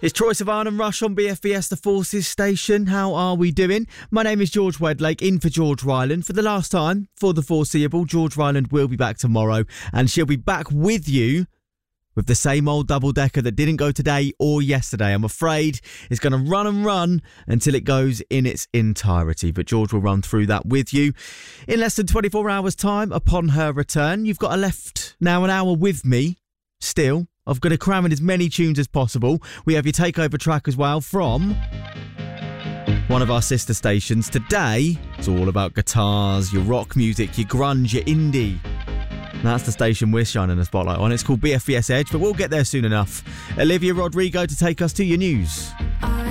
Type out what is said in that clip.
It's Troy Sivan and Rush on BFBS, the Forces station. How are we doing? My name is George Wedlake, in for George Ryland. For the last time, for the foreseeable, George Ryland will be back tomorrow, and she'll be back with you with the same old double-decker that didn't go today or yesterday. I'm afraid it's going to run and run until it goes in its entirety. But George will run through that with you in less than 24 hours' time upon her return. You've got left now an hour with me still. I've got to cram in as many tunes as possible. We have your takeover track as well from one of our sister stations. Today, it's all about guitars, your rock music, your grunge, your indie. That's the station we're shining a spotlight on. It's called BFBS Edge, but we'll get there soon enough. Olivia Rodrigo to take us to your news.